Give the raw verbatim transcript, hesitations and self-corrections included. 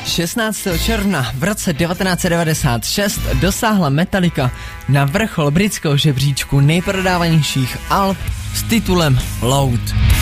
šestnáctého června v roce devatenáct set devadesát šest dosáhla Metallica na vrchol britského žebříčku nejprodávanějších alb s titulem Load.